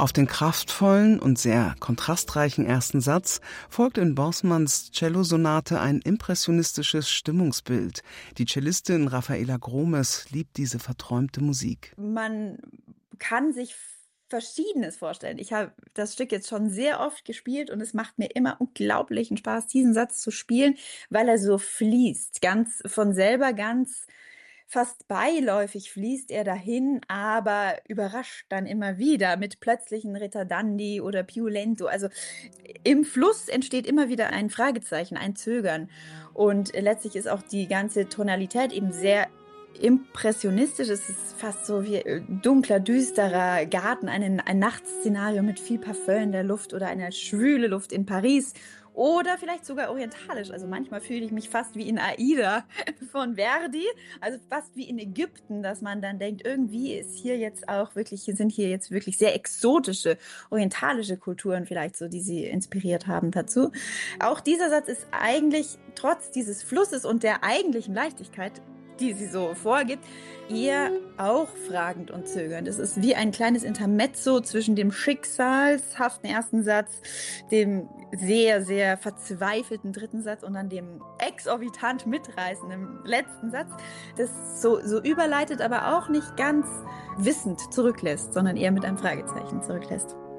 Auf den kraftvollen und sehr kontrastreichen ersten Satz folgt in Borsmanns Cellosonate ein impressionistisches Stimmungsbild. Die Cellistin Raffaela Gromes liebt diese verträumte Musik. Man kann sich Verschiedenes vorstellen. Ich habe das Stück jetzt schon sehr oft gespielt und es macht mir immer unglaublichen Spaß, diesen Satz zu spielen, weil er so fließt, ganz von selber, ganz fast beiläufig fließt er dahin, aber überrascht dann immer wieder mit plötzlichen Ritardandi oder Più lento. Also im Fluss entsteht immer wieder ein Fragezeichen, ein Zögern. Und letztlich ist auch die ganze Tonalität eben sehr impressionistisch. Es ist fast so wie dunkler, düsterer Garten, ein Nachtszenario mit viel Parfum in der Luft oder eine schwüle Luft in Paris. Oder vielleicht sogar orientalisch. Also manchmal fühle ich mich fast wie in Aida von Verdi, also fast wie in Ägypten, dass man dann denkt, irgendwie ist hier jetzt auch wirklich, sind hier jetzt wirklich sehr exotische, orientalische Kulturen vielleicht so, die sie inspiriert haben dazu. Auch dieser Satz ist eigentlich trotz dieses Flusses und der eigentlichen Leichtigkeit, die sie so vorgibt, eher auch fragend und zögernd. Es ist wie ein kleines Intermezzo zwischen dem schicksalshaften ersten Satz, dem sehr, sehr verzweifelten dritten Satz und dann dem exorbitant mitreißenden letzten Satz, das so überleitet, aber auch nicht ganz wissend zurücklässt, sondern eher mit einem Fragezeichen zurücklässt.